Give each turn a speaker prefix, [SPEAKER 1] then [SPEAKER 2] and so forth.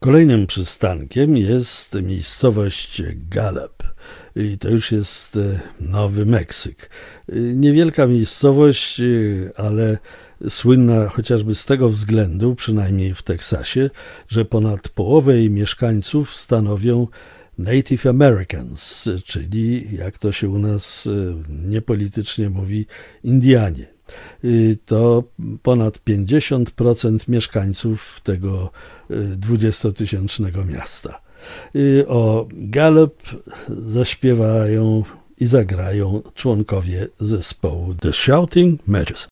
[SPEAKER 1] Kolejnym przystankiem jest miejscowość Gallup. I to już jest Nowy Meksyk. Niewielka miejscowość, ale słynna chociażby z tego względu, przynajmniej w Teksasie, że ponad połowę jej mieszkańców stanowią Native Americans, czyli jak to się u nas niepolitycznie mówi, Indianie. To ponad 50% mieszkańców tego 20-tysięcznego miasta. O Gallup zaśpiewają i zagrają członkowie zespołu The Shouting Mages.